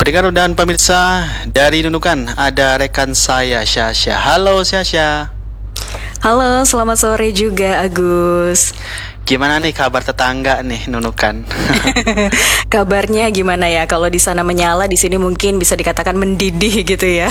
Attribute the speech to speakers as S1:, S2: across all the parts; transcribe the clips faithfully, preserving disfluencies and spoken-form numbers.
S1: Pendengar dan pemirsa, dari Nunukan ada rekan saya Syasha. Halo Syasha.
S2: Halo, selamat sore juga Agus.
S1: Gimana nih kabar tetangga nih Nunukan?
S2: Kabarnya gimana ya? Kalau di sana menyala, di sini mungkin bisa dikatakan mendidih gitu ya.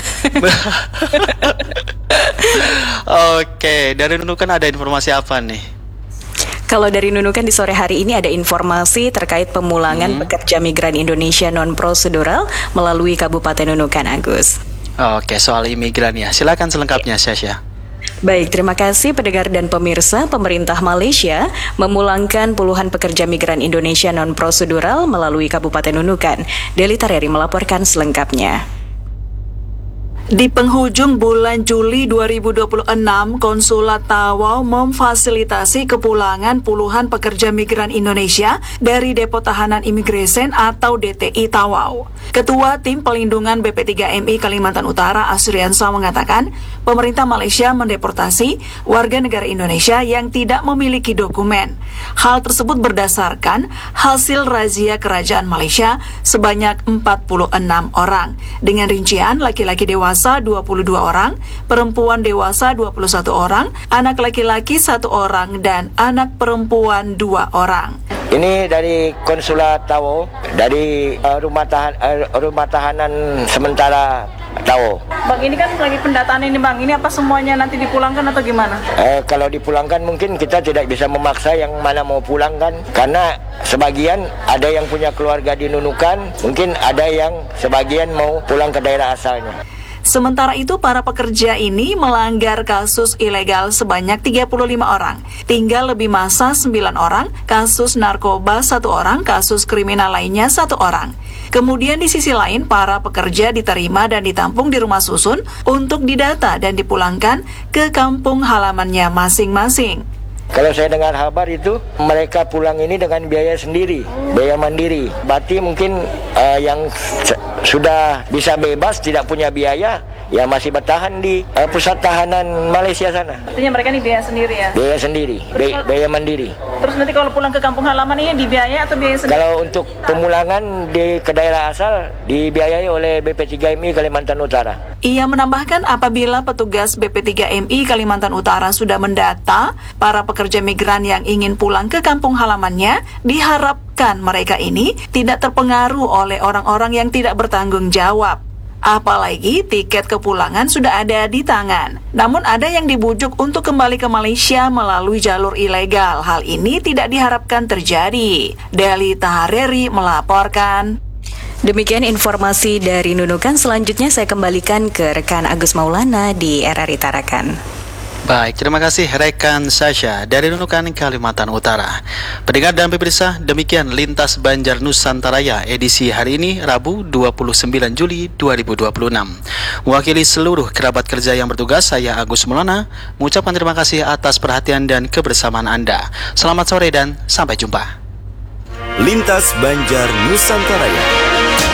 S1: Oke, dari Nunukan ada informasi apa nih?
S2: Kalau dari Nunukan di sore hari ini ada informasi terkait pemulangan hmm. pekerja migran Indonesia non-prosedural melalui Kabupaten Nunukan, Agus.
S1: Oke, soal imigran ya. Silakan selengkapnya, Syasha.
S2: Baik, terima kasih pendengar dan pemirsa. Pemerintah Malaysia memulangkan puluhan pekerja migran Indonesia non-prosedural melalui Kabupaten Nunukan. Deli Tareri melaporkan selengkapnya.
S3: Di penghujung bulan Juli dua ribu dua puluh enam, Konsulat Tawau memfasilitasi kepulangan puluhan pekerja migran Indonesia dari Depo Tahanan Imigresen atau D T I Tawau. Ketua Tim Pelindungan B P tiga M I Kalimantan Utara Asriansa mengatakan, pemerintah Malaysia mendeportasi warga negara Indonesia yang tidak memiliki dokumen. Hal tersebut berdasarkan hasil razia Kerajaan Malaysia sebanyak empat puluh enam orang, dengan rincian laki-laki dewasa dua puluh dua orang, perempuan dewasa dua puluh satu orang, anak laki-laki satu orang, dan anak perempuan dua orang.
S4: Ini dari Konsulat Tawau, dari uh, rumah tahan uh, rumah tahanan sementara Tawau.
S5: Bang, ini kan lagi pendataan ini Bang, ini apa semuanya nanti dipulangkan atau gimana?
S4: Eh, kalau dipulangkan mungkin kita tidak bisa memaksa yang mana mau pulangkan, karena sebagian ada yang punya keluarga di Nunukan, mungkin ada yang sebagian mau pulang ke daerah asalnya.
S3: Sementara itu, para pekerja ini melanggar kasus ilegal sebanyak tiga puluh lima orang, tinggal lebih masa sembilan orang, kasus narkoba satu orang, kasus kriminal lainnya satu orang. Kemudian di sisi lain, para pekerja diterima dan ditampung di rumah susun untuk didata dan dipulangkan ke kampung halamannya masing-masing.
S4: Kalau saya dengar kabar itu, mereka pulang ini dengan biaya sendiri, biaya mandiri. Berarti mungkin uh, yang sudah bisa bebas, tidak punya biaya, ya masih bertahan di uh, pusat tahanan Malaysia sana.
S5: Artinya mereka ini biaya sendiri ya?
S4: Biaya sendiri, biaya, biaya mandiri.
S5: Terus nanti kalau pulang ke kampung halaman ini dibiayai atau biaya sendiri?
S4: Kalau untuk pemulangan di ke daerah asal, dibiayai oleh B P tiga M I Kalimantan Utara.
S3: Ia menambahkan apabila petugas B P tiga M I Kalimantan Utara sudah mendata para pekerja migran yang ingin pulang ke kampung halamannya, diharapkan mereka ini tidak terpengaruh oleh orang-orang yang tidak bertanggung jawab. Apalagi tiket kepulangan sudah ada di tangan. Namun ada yang dibujuk untuk kembali ke Malaysia melalui jalur ilegal. Hal ini tidak diharapkan terjadi. Deli Tareri melaporkan.
S2: Demikian informasi dari Nunukan. Selanjutnya saya kembalikan ke rekan Agus Maulana di R R I Tarakan.
S1: Baik, terima kasih rekan Syasha dari Nunukan, Kalimantan Utara. Pendengar dan pemirsa, demikian Lintas Banjar Nusantaraya edisi hari ini, Rabu dua puluh sembilan Juli dua ribu dua puluh enam. Mewakili seluruh kerabat kerja yang bertugas, saya Agus Maulana mengucapkan terima kasih atas perhatian dan kebersamaan Anda. Selamat sore dan sampai jumpa.
S6: Lintas Banjar Nusantaraya.